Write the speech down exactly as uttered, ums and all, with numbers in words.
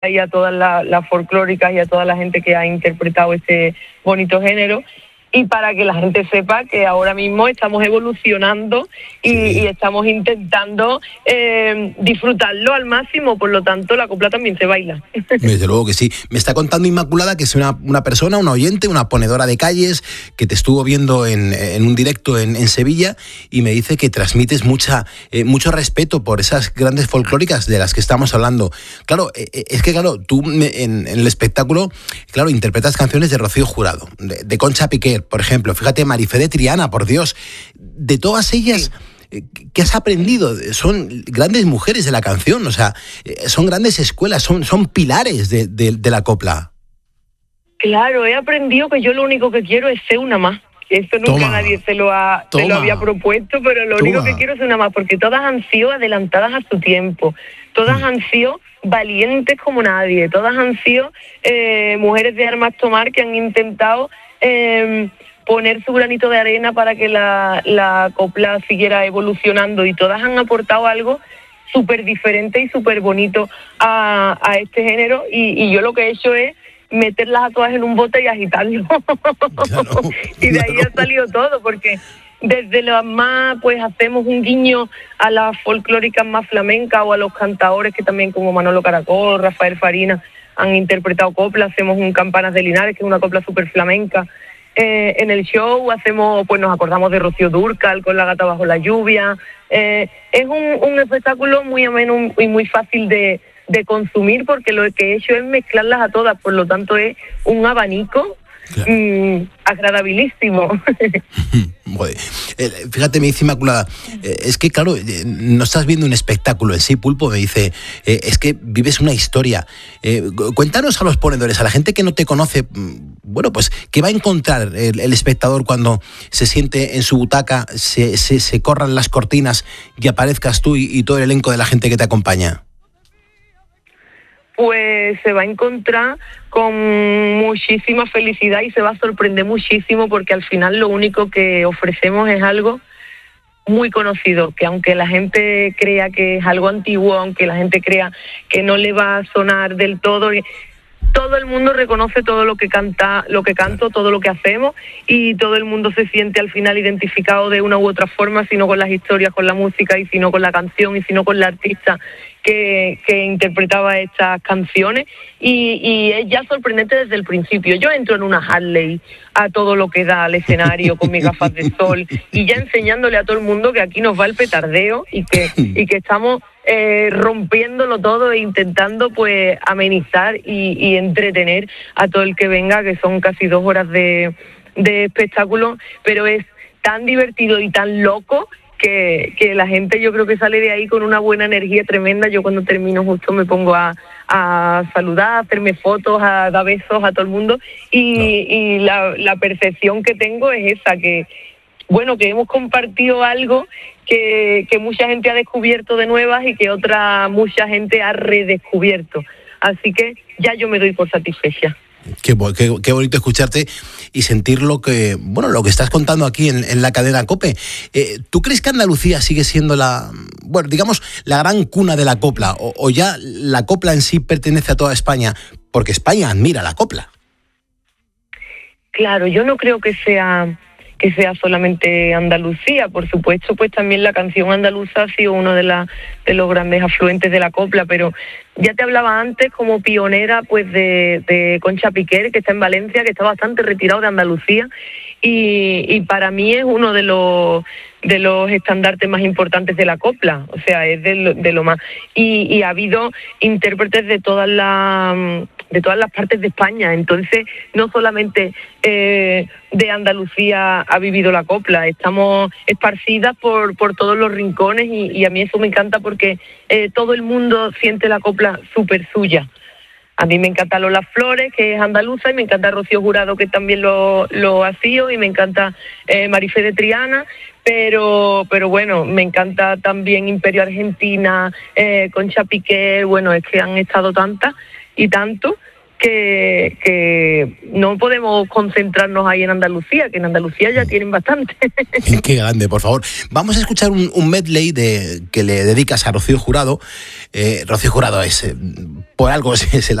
y a todas las, las folclóricas y a toda la gente que ha interpretado este bonito género. Y para que la gente sepa que ahora mismo estamos evolucionando y, sí. y estamos intentando eh, disfrutarlo al máximo, por lo tanto la copla también se baila. Desde luego que sí. Me está contando Inmaculada que es una, una persona, una oyente, una ponedora de calles, que te estuvo viendo en, en un directo en, en Sevilla, y me dice que transmites mucha, eh, mucho respeto por esas grandes folclóricas de las que estamos hablando. Claro, eh, es que claro, tú en, en el espectáculo, claro, interpretas canciones de Rocío Jurado, de, de Concha Piquer, por ejemplo, fíjate, Marifé de Triana, por Dios, de todas ellas, sí. ¿qué has aprendido? Son grandes mujeres de la canción, o sea, son grandes escuelas, son, son pilares de, de, de la copla. Claro, he aprendido que yo lo único que quiero es ser una más. Eso nunca Toma. nadie se lo, ha, se lo había propuesto, pero lo Toma. único que quiero es una más, porque todas han sido adelantadas a su tiempo, todas mm. han sido valientes como nadie, todas han sido eh, mujeres de armas tomar que han intentado eh, poner su granito de arena para que la, la copla siguiera evolucionando, y todas han aportado algo súper diferente y súper bonito a, a este género, y, y yo lo que he hecho es meterlas a todas en un bote y agitarlo. Claro, y de ahí claro. ha salido todo, porque desde las más, pues hacemos un guiño a las folclóricas más flamencas o a los cantadores que también, como Manolo Caracol, Rafael Farina, han interpretado copla. Hacemos un Campanas de Linares, que es una copla súper flamenca. Eh, en el show hacemos, pues nos acordamos de Rocío Dúrcal con La gata bajo la lluvia. Eh, es un, un espectáculo muy ameno y muy fácil de, de consumir, porque lo que he hecho es mezclarlas a todas, por lo tanto es un abanico claro. mmm, agradabilísimo. Joder. Eh, fíjate, me dice Inmaculada, eh, es que claro, eh, no estás viendo un espectáculo en sí, Pulpo, me dice, eh, es que vives una historia. Eh, cuéntanos a los ponedores, a la gente que no te conoce, bueno, pues, ¿qué va a encontrar el, el espectador cuando se siente en su butaca, se, se, se corran las cortinas y aparezcas tú y, y todo el elenco de la gente que te acompaña? Pues se va a encontrar con muchísima felicidad y se va a sorprender muchísimo, porque al final lo único que ofrecemos es algo muy conocido, que aunque la gente crea que es algo antiguo, aunque la gente crea que no le va a sonar del todo, todo el mundo reconoce todo lo que canta, lo que canto, todo lo que hacemos, y todo el mundo se siente al final identificado de una u otra forma, si no con las historias, con la música, y si no con la canción, y si no con la artista que, que interpretaba estas canciones, y, y es ya sorprendente desde el principio. Yo entro en una Harley a todo lo que da al escenario con mis gafas de sol, y ya enseñándole a todo el mundo que aquí nos va el petardeo y que, y que estamos eh, rompiéndolo todo e intentando pues amenizar y, y entretener a todo el que venga, que son casi dos horas de, de espectáculo, pero es tan divertido y tan loco Que, que la gente, yo creo que sale de ahí con una buena energía tremenda. Yo cuando termino justo me pongo a, a saludar, a hacerme fotos, a dar besos a todo el mundo, y, no. y la, la percepción que tengo es esa, que bueno, que hemos compartido algo que, que mucha gente ha descubierto de nuevas y que otra mucha gente ha redescubierto. Así que ya yo me doy por satisfecha. Qué, qué, qué bonito escucharte y sentir lo que, bueno, lo que estás contando aquí en, en la cadena COPE. Eh, ¿Tú crees que Andalucía sigue siendo la, bueno, digamos, la gran cuna de la copla, o, o ya la copla en sí pertenece a toda España? Porque España admira la copla. Claro, yo no creo que sea que sea solamente Andalucía. Por supuesto, pues también la canción andaluza ha sido uno de, la, de los grandes afluentes de la copla, pero ya te hablaba antes como pionera pues de, de Concha Piquer, que está en Valencia, que está bastante retirado de Andalucía, y, y para mí es uno de los de los estandartes más importantes de la copla, o sea, es de lo, de lo más. Y, y ha habido intérpretes de todas las de todas las partes de España, entonces no solamente eh, de Andalucía ha vivido la copla, estamos esparcidas por, por todos los rincones, y, y a mí eso me encanta, porque eh, todo el mundo siente la copla súper suya. A mí me encanta Lola Flores, que es andaluza, y me encanta Rocío Jurado, que también lo, lo ha sido, y me encanta eh, Marifé de Triana, pero pero bueno, me encanta también Imperio Argentina, eh, Concha Piquer. Bueno, es que han estado tantas y tanto que, que no podemos concentrarnos ahí en Andalucía, que en Andalucía ya tienen bastante. Qué grande, por favor. Vamos a escuchar un, un medley de, que le dedicas a Rocío Jurado. Eh, Rocío Jurado es, eh, por algo se, se la